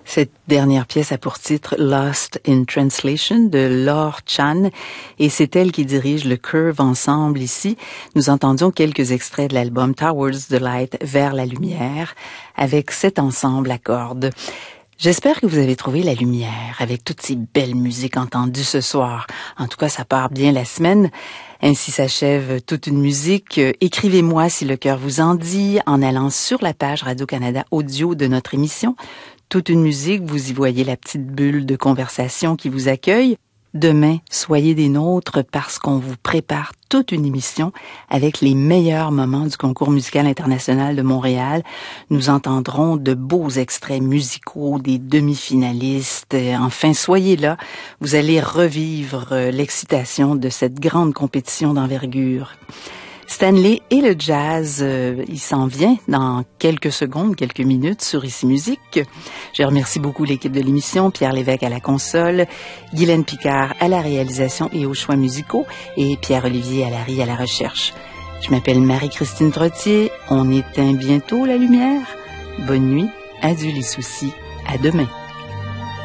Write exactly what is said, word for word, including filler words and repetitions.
Cette dernière pièce a pour titre Lost in Translation de Laure Chan et c'est elle qui dirige le Curve Ensemble ici. Nous entendions quelques extraits de l'album Towards the Light, Vers la lumière, avec cet ensemble à cordes. J'espère que vous avez trouvé la lumière avec toutes ces belles musiques entendues ce soir. En tout cas, ça part bien la semaine. Ainsi s'achève toute une musique. Écrivez-moi si le cœur vous en dit en allant sur la page Radio-Canada Audio de notre émission. Toute une musique, vous y voyez la petite bulle de conversation qui vous accueille. Demain, soyez des nôtres parce qu'on vous prépare toute une émission avec les meilleurs moments du Concours musical international de Montréal. Nous entendrons de beaux extraits musicaux des demi-finalistes. Enfin, soyez là. Vous allez revivre l'excitation de cette grande compétition d'envergure. Stanley et le jazz, euh, il s'en vient dans quelques secondes, quelques minutes sur Ici Musique. Je remercie beaucoup l'équipe de l'émission, Pierre Lévesque à la console, Guylaine Picard à la réalisation et aux choix musicaux et Pierre-Olivier Allary à la recherche. Je m'appelle Marie-Christine Trottier. On éteint bientôt la lumière. Bonne nuit, adieu les soucis, à demain.